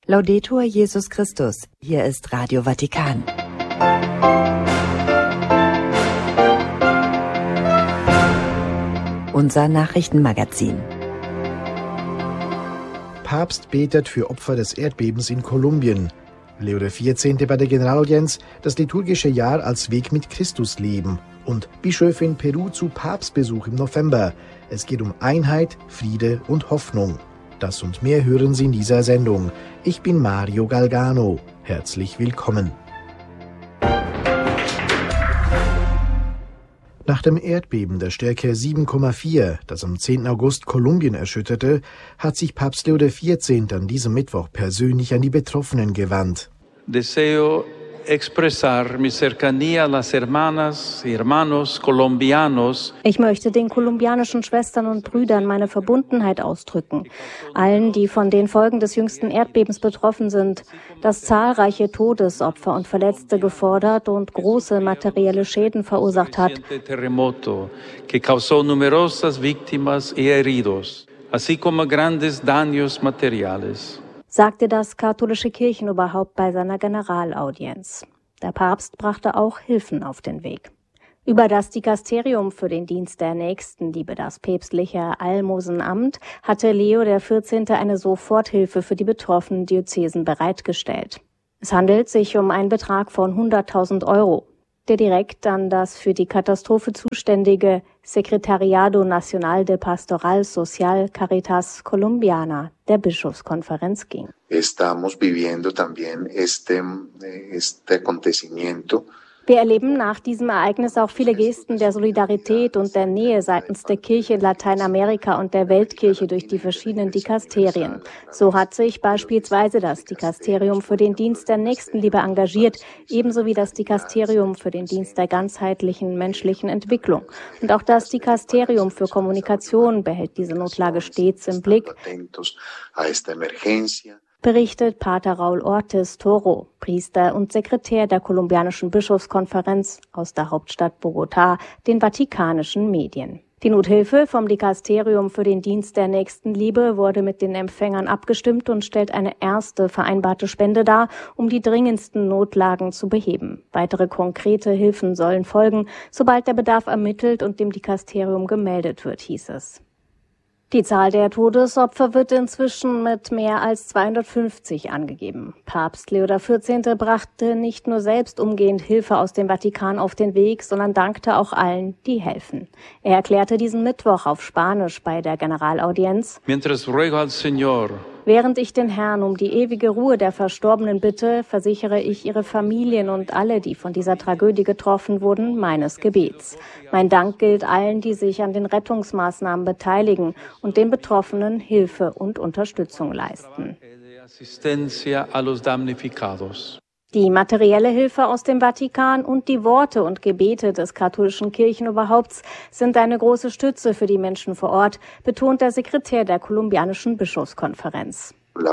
Laudetur Jesus Christus. Hier ist Radio Vatikan. Unser Nachrichtenmagazin. Papst betet für Opfer des Erdbebens in Kolumbien. Leo XIV. Bei der Generalaudienz das liturgische Jahr als Weg mit Christus leben. Und Bischöfe in Peru zu Papstbesuch im November. Es geht um Einheit, Friede und Hoffnung. Das und mehr hören Sie in dieser Sendung. Ich bin Mario Galgano. Herzlich willkommen. Nach dem Erdbeben der Stärke 7,4, das am 10. August Kolumbien erschütterte, hat sich Papst Leo XIV. An diesem Mittwoch persönlich an die Betroffenen gewandt. Deseo expresar mi cercanía a las hermanas y hermanos colombianos. Ich möchte den kolumbianischen Schwestern und Brüdern meine Verbundenheit ausdrücken. Allen, die von den Folgen des jüngsten Erdbebens betroffen sind, das zahlreiche Todesopfer und Verletzte gefordert und große materielle Schäden verursacht hat. Terremoto que causó numerosas víctimas y heridos, así como grandes daños materiales, sagte das katholische Kirchenoberhaupt bei seiner Generalaudienz. Der Papst brachte auch Hilfen auf den Weg. Über das Dikasterium für den Dienst der Nächstenliebe, das päpstliche Almosenamt, hatte Leo XIV. Eine Soforthilfe für die betroffenen Diözesen bereitgestellt. Es handelt sich um einen Betrag von 100.000 €, der direkt an das für die Katastrophe zuständige Secretariado Nacional de Pastoral Social Caritas Colombiana der Bischofskonferenz ging. Estamos viviendo también este acontecimiento. Wir erleben nach diesem Ereignis auch viele Gesten der Solidarität und der Nähe seitens der Kirche in Lateinamerika und der Weltkirche durch die verschiedenen Dikasterien. So hat sich beispielsweise das Dikasterium für den Dienst der Nächstenliebe engagiert, ebenso wie das Dikasterium für den Dienst der ganzheitlichen menschlichen Entwicklung. Und auch das Dikasterium für Kommunikation behält diese Notlage stets im Blick, berichtet Pater Raúl Ortiz Toro, Priester und Sekretär der kolumbianischen Bischofskonferenz aus der Hauptstadt Bogotá, den vatikanischen Medien. Die Nothilfe vom Dikasterium für den Dienst der Nächstenliebe wurde mit den Empfängern abgestimmt und stellt eine erste vereinbarte Spende dar, um die dringendsten Notlagen zu beheben. Weitere konkrete Hilfen sollen folgen, sobald der Bedarf ermittelt und dem Dikasterium gemeldet wird, hieß es. Die Zahl der Todesopfer wird inzwischen mit mehr als 250 angegeben. Papst Leo XIV. Brachte nicht nur selbst umgehend Hilfe aus dem Vatikan auf den Weg, sondern dankte auch allen, die helfen. Er erklärte diesen Mittwoch auf Spanisch bei der Generalaudienz: Mientras ruego al Señor, während ich den Herrn um die ewige Ruhe der Verstorbenen bitte, versichere ich ihre Familien und alle, die von dieser Tragödie getroffen wurden, meines Gebets. Mein Dank gilt allen, die sich an den Rettungsmaßnahmen beteiligen und den Betroffenen Hilfe und Unterstützung leisten. Die materielle Hilfe aus dem Vatikan und die Worte und Gebete des katholischen Kirchenoberhaupts sind eine große Stütze für die Menschen vor Ort, betont der Sekretär der kolumbianischen Bischofskonferenz.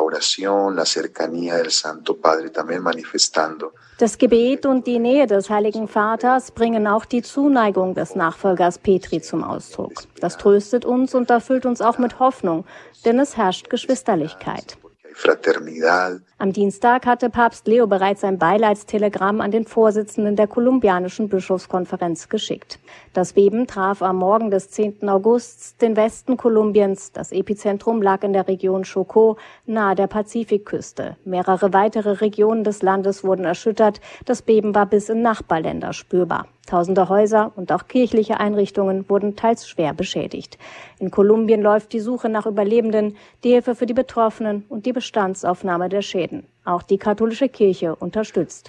Das Gebet und die Nähe des Heiligen Vaters bringen auch die Zuneigung des Nachfolgers Petri zum Ausdruck. Das tröstet uns und erfüllt uns auch mit Hoffnung, denn es herrscht Geschwisterlichkeit. Am Dienstag hatte Papst Leo bereits ein Beileidstelegramm an den Vorsitzenden der kolumbianischen Bischofskonferenz geschickt. Das Beben traf am Morgen des 10. August den Westen Kolumbiens. Das Epizentrum lag in der Region Chocó, nahe der Pazifikküste. Mehrere weitere Regionen des Landes wurden erschüttert. Das Beben war bis in Nachbarländer spürbar. Tausende Häuser und auch kirchliche Einrichtungen wurden teils schwer beschädigt. In Kolumbien läuft die Suche nach Überlebenden, die Hilfe für die Betroffenen und die Bestandsaufnahme der Schäden. Auch die katholische Kirche unterstützt.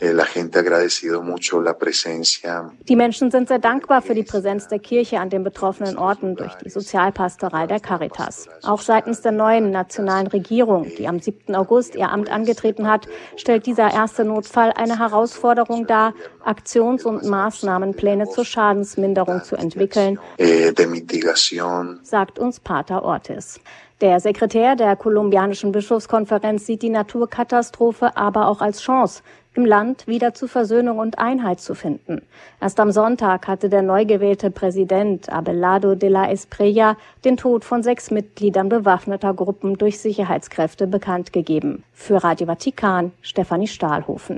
Die Menschen sind sehr dankbar für die Präsenz der Kirche an den betroffenen Orten durch die Sozialpastoral der Caritas. Auch seitens der neuen nationalen Regierung, die am 7. August ihr Amt angetreten hat, stellt dieser erste Notfall eine Herausforderung dar, Aktions- und Maßnahmenpläne zur Schadensminderung zu entwickeln, sagt uns Pater Ortiz. Der Sekretär der kolumbianischen Bischofskonferenz sieht die Naturkatastrophe aber auch als Chance, im Land wieder zu Versöhnung und Einheit zu finden. Erst am Sonntag hatte der neu gewählte Präsident Abelardo de la Espriella den Tod von 6 Mitgliedern bewaffneter Gruppen durch Sicherheitskräfte bekannt gegeben. Für Radio Vatikan, Stefanie Stahlhofen.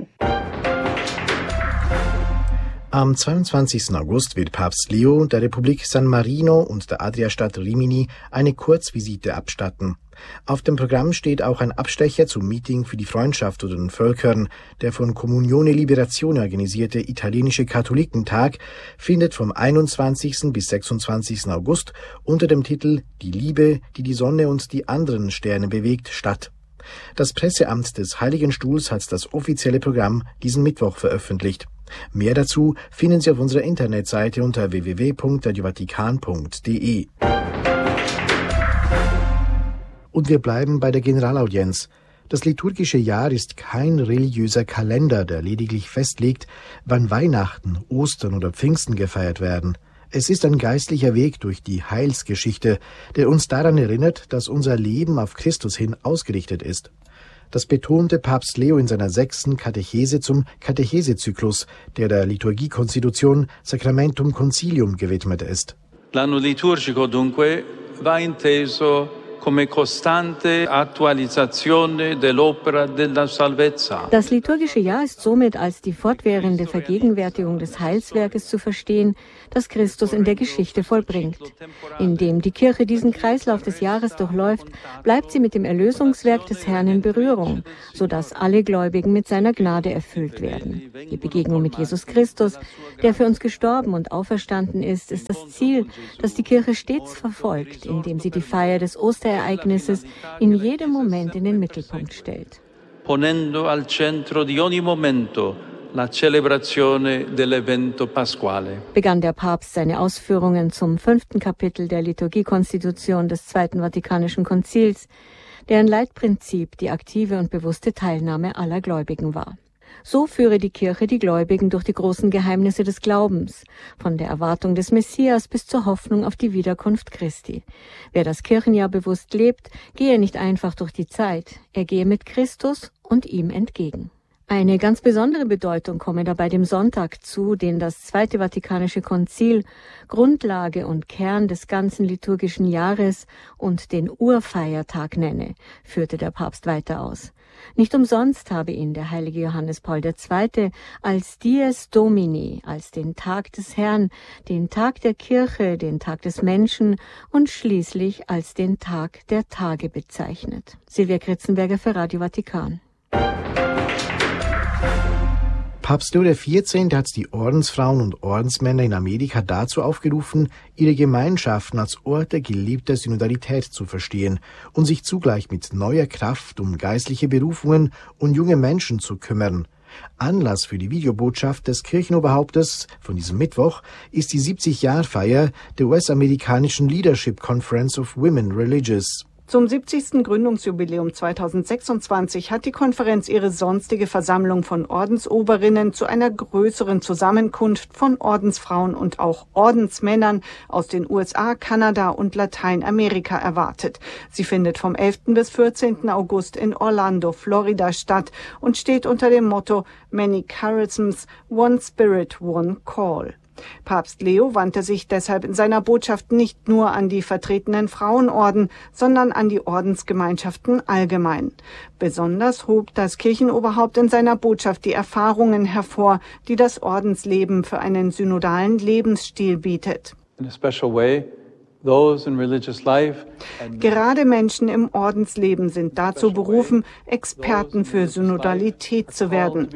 Am 22. August wird Papst Leo der Republik San Marino und der Adriastadt Rimini eine Kurzvisite abstatten. Auf dem Programm steht auch ein Abstecher zum Meeting für die Freundschaft unter den Völkern. Der von Comunione Liberazione organisierte italienische Katholikentag findet vom 21. bis 26. August unter dem Titel »Die Liebe, die die Sonne und die anderen Sterne bewegt« statt. Das Presseamt des Heiligen Stuhls hat das offizielle Programm diesen Mittwoch veröffentlicht. Mehr dazu finden Sie auf unserer Internetseite unter www.radiovatikan.de. Und wir bleiben bei der Generalaudienz. Das liturgische Jahr ist kein religiöser Kalender, der lediglich festlegt, wann Weihnachten, Ostern oder Pfingsten gefeiert werden. Es ist ein geistlicher Weg durch die Heilsgeschichte, der uns daran erinnert, dass unser Leben auf Christus hin ausgerichtet ist. Das betonte Papst Leo in seiner 6. Katechese zum Katechesezyklus, der Liturgiekonstitution Sacramentum Concilium gewidmet ist. L'anno liturgico dunque va inteso come costante attualizzazione dell'opera della salvezza. Das liturgische Jahr ist somit als die fortwährende Vergegenwärtigung des Heilswerkes zu verstehen, das Christus in der Geschichte vollbringt. Indem die Kirche diesen Kreislauf des Jahres durchläuft, bleibt sie mit dem Erlösungswerk des Herrn in Berührung, sodass alle Gläubigen mit seiner Gnade erfüllt werden. Die Begegnung mit Jesus Christus, der für uns gestorben und auferstanden ist das Ziel, das die Kirche stets verfolgt, indem sie die Feier des Osterereignisses in jedem Moment in den Mittelpunkt stellt. Ponendo al centro di ogni momento la celebrazione dell'evento pasquale. Begann der Papst seine Ausführungen zum 5. Kapitel der Liturgiekonstitution des Zweiten Vatikanischen Konzils, deren Leitprinzip die aktive und bewusste Teilnahme aller Gläubigen war. So führe die Kirche die Gläubigen durch die großen Geheimnisse des Glaubens, von der Erwartung des Messias bis zur Hoffnung auf die Wiederkunft Christi. Wer das Kirchenjahr bewusst lebt, gehe nicht einfach durch die Zeit, er gehe mit Christus und ihm entgegen. Eine ganz besondere Bedeutung komme dabei dem Sonntag zu, den das Zweite Vatikanische Konzil Grundlage und Kern des ganzen liturgischen Jahres und den Urfeiertag nenne, führte der Papst weiter aus. Nicht umsonst habe ihn der heilige Johannes Paul II. Als Dies Domini, als den Tag des Herrn, den Tag der Kirche, den Tag des Menschen und schließlich als den Tag der Tage bezeichnet. Silvia Kritzenberger für Radio Vatikan. Papst Leo XIV. Hat die Ordensfrauen und Ordensmänner in Amerika dazu aufgerufen, ihre Gemeinschaften als Ort der geliebten Synodalität zu verstehen und sich zugleich mit neuer Kraft um geistliche Berufungen und junge Menschen zu kümmern. Anlass für die Videobotschaft des Kirchenoberhauptes von diesem Mittwoch ist die 70-Jahr-Feier der US-amerikanischen Leadership Conference of Women Religious. Zum 70. Gründungsjubiläum 2026 hat die Konferenz ihre sonstige Versammlung von Ordensoberinnen zu einer größeren Zusammenkunft von Ordensfrauen und auch Ordensmännern aus den USA, Kanada und Lateinamerika erwartet. Sie findet vom 11. bis 14. August in Orlando, Florida statt und steht unter dem Motto Many Charisms, One Spirit, One Call. Papst Leo wandte sich deshalb in seiner Botschaft nicht nur an die vertretenen Frauenorden, sondern an die Ordensgemeinschaften allgemein. Besonders hob das Kirchenoberhaupt in seiner Botschaft die Erfahrungen hervor, die das Ordensleben für einen synodalen Lebensstil bietet. In a special way, those in religious life Gerade Menschen im Ordensleben sind dazu berufen, Experten für Synodalität zu werden.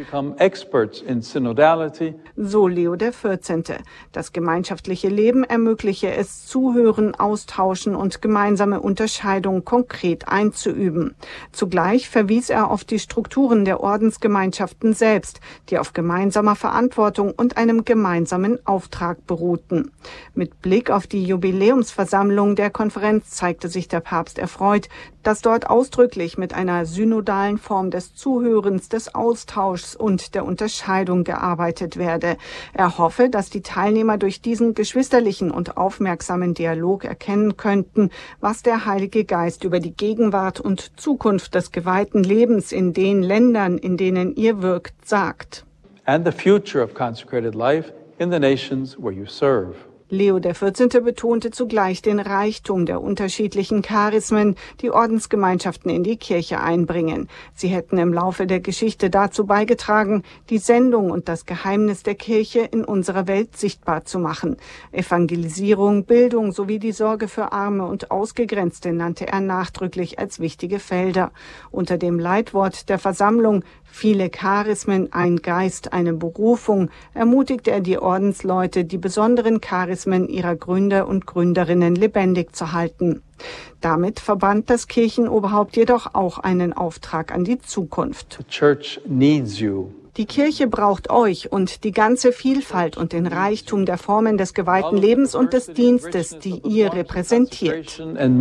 So Leo XIV. Das gemeinschaftliche Leben ermögliche es, Zuhören, Austauschen und gemeinsame Unterscheidung konkret einzuüben. Zugleich verwies er auf die Strukturen der Ordensgemeinschaften selbst, die auf gemeinsamer Verantwortung und einem gemeinsamen Auftrag beruhten. Mit Blick auf die Jubiläumsfeier Bischofsversammlung der Konferenz zeigte sich der Papst erfreut, dass dort ausdrücklich mit einer synodalen Form des Zuhörens, des Austauschs und der Unterscheidung gearbeitet werde. Er hoffe, dass die Teilnehmer durch diesen geschwisterlichen und aufmerksamen Dialog erkennen könnten, was der Heilige Geist über die Gegenwart und Zukunft des geweihten Lebens in den Ländern, in denen ihr wirkt, sagt. And the future of consecrated life in the nations where you serve. Leo XIV. Betonte zugleich den Reichtum der unterschiedlichen Charismen, die Ordensgemeinschaften in die Kirche einbringen. Sie hätten im Laufe der Geschichte dazu beigetragen, die Sendung und das Geheimnis der Kirche in unserer Welt sichtbar zu machen. Evangelisierung, Bildung sowie die Sorge für Arme und Ausgegrenzte nannte er nachdrücklich als wichtige Felder. Unter dem Leitwort der Versammlung "Viele Charismen, ein Geist, eine Berufung" ermutigte er die Ordensleute, die besonderen Charismen ihrer Gründer und Gründerinnen lebendig zu halten. Damit verband das Kirchenoberhaupt jedoch auch einen Auftrag an die Zukunft. The church needs you. Die Kirche braucht euch und die ganze Vielfalt und den Reichtum der Formen des geweihten Lebens und des Dienstes, die ihr repräsentiert.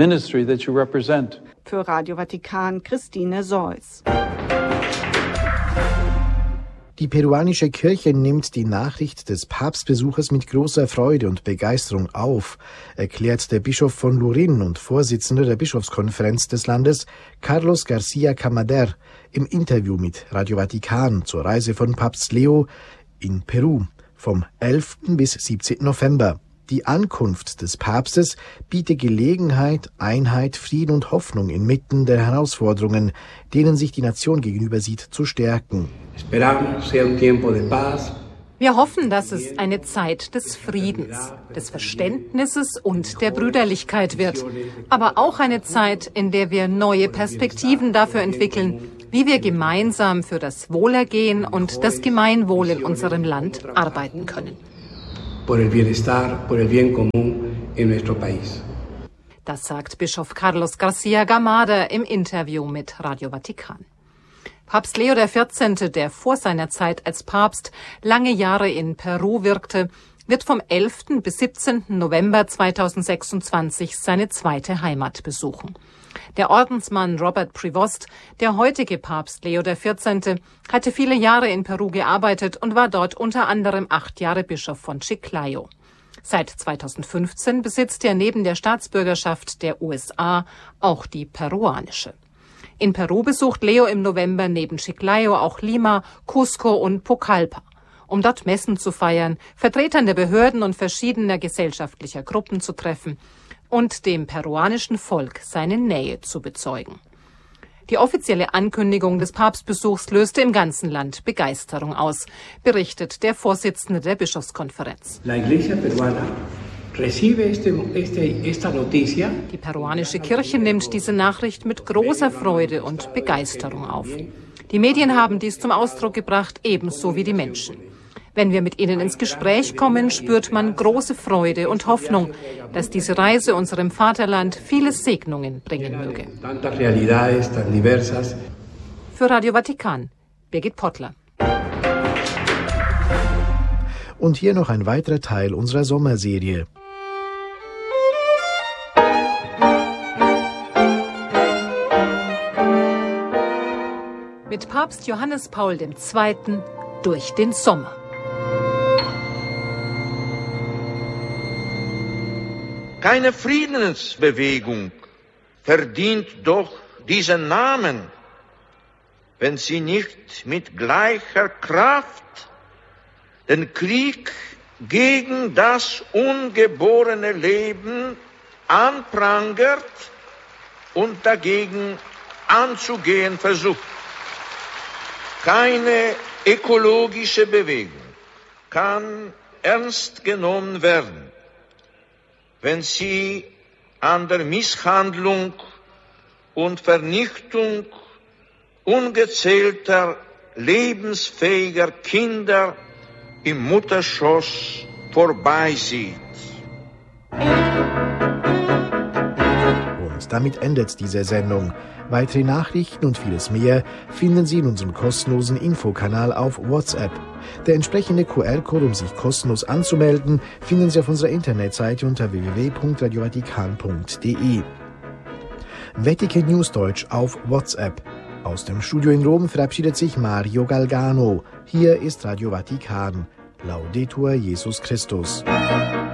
Für Radio Vatikan, Christine Seuss. Die peruanische Kirche nimmt die Nachricht des Papstbesuches mit großer Freude und Begeisterung auf, erklärt der Bischof von Lurin und Vorsitzender der Bischofskonferenz des Landes, Carlos García Camader, im Interview mit Radio Vatikan zur Reise von Papst Leo in Peru vom 11. bis 17. November. Die Ankunft des Papstes biete Gelegenheit, Einheit, Frieden und Hoffnung inmitten der Herausforderungen, denen sich die Nation gegenüber sieht, zu stärken. Wir hoffen, dass es eine Zeit des Friedens, des Verständnisses und der Brüderlichkeit wird, aber auch eine Zeit, in der wir neue Perspektiven dafür entwickeln, wie wir gemeinsam für das Wohlergehen und das Gemeinwohl in unserem Land arbeiten können. Das sagt Bischof Carlos García Camader im Interview mit Radio Vatikan. Papst Leo XIV., der vor seiner Zeit als Papst lange Jahre in Peru wirkte, wird vom 11. bis 17. November 2026 seine zweite Heimat besuchen. Der Ordensmann Robert Prevost, der heutige Papst Leo XIV., hatte viele Jahre in Peru gearbeitet und war dort unter anderem 8 Jahre Bischof von Chiclayo. Seit 2015 besitzt er neben der Staatsbürgerschaft der USA auch die peruanische. In Peru besucht Leo im November neben Chiclayo auch Lima, Cusco und Pucallpa, um dort Messen zu feiern, Vertretern der Behörden und verschiedener gesellschaftlicher Gruppen zu treffen und dem peruanischen Volk seine Nähe zu bezeugen. Die offizielle Ankündigung des Papstbesuchs löste im ganzen Land Begeisterung aus, berichtet der Vorsitzende der Bischofskonferenz. Die peruanische Kirche nimmt diese Nachricht mit großer Freude und Begeisterung auf. Die Medien haben dies zum Ausdruck gebracht, ebenso wie die Menschen. Wenn wir mit ihnen ins Gespräch kommen, spürt man große Freude und Hoffnung, dass diese Reise unserem Vaterland viele Segnungen bringen möge. Für Radio Vatikan, Birgit Pottler. Und hier noch ein weiterer Teil unserer Sommerserie. Mit Papst Johannes Paul II. Durch den Sommer. Keine Friedensbewegung verdient doch diesen Namen, wenn sie nicht mit gleicher Kraft den Krieg gegen das ungeborene Leben anprangert und dagegen anzugehen versucht. Keine ökologische Bewegung kann ernst genommen werden, wenn sie an der Misshandlung und Vernichtung ungezählter lebensfähiger Kinder im Mutterschoß vorbeisieht. Und damit endet diese Sendung. Weitere Nachrichten und vieles mehr finden Sie in unserem kostenlosen Infokanal auf WhatsApp. Der entsprechende QR-Code, um sich kostenlos anzumelden, finden Sie auf unserer Internetseite unter www.radiovatikan.de. Vatikan News Deutsch auf WhatsApp. Aus dem Studio in Rom verabschiedet sich Mario Galgano. Hier ist Radio Vatikan. Laudetur Jesus Christus.